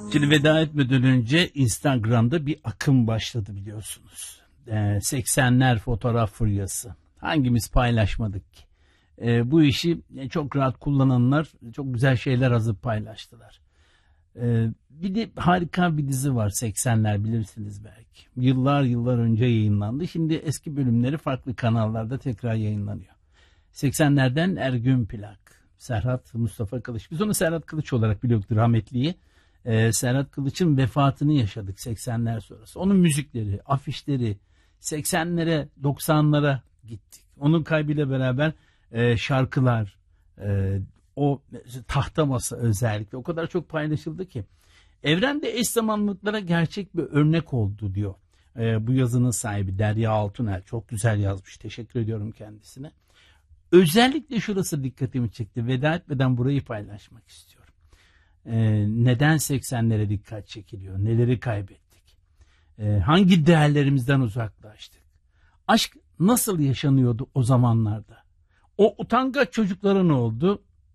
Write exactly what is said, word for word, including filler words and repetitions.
Şimdi veda etmeden önce Instagram'da bir akım başladı biliyorsunuz. Ee, seksenler fotoğraf furyası. Hangimiz paylaşmadık ki? Ee, bu işi çok rahat kullananlar çok güzel şeyler hazır paylaştılar. Ee, bir de harika bir dizi var, seksenler, bilirsiniz belki. Yıllar yıllar önce yayınlandı. Şimdi eski bölümleri farklı kanallarda tekrar yayınlanıyor. seksenlerden Ergün Plak, Serhat Mustafa Kılıç. Biz onu Serhat Kılıç olarak biliyorduk, rahmetliyi. Ee, Serhat Kılıç'ın vefatını yaşadık seksenler sonrası. Onun müzikleri, afişleri, seksenlere, doksanlara gittik. Onun kaybıyla beraber e, şarkılar, e, o tahta masa özellikle o kadar çok paylaşıldı ki. Evrende eş zamanlılıklara gerçek bir örnek oldu diyor. E, bu yazının sahibi Derya Altunel çok güzel yazmış. Teşekkür ediyorum kendisine. Özellikle şurası dikkatimi çekti. Veda etmeden burayı paylaşmak istiyorum. Ee, neden seksenlere dikkat çekiliyor? Neleri kaybettik? Ee, hangi değerlerimizden uzaklaştık? Aşk nasıl yaşanıyordu o zamanlarda? O utangaç çocuklara ne oldu?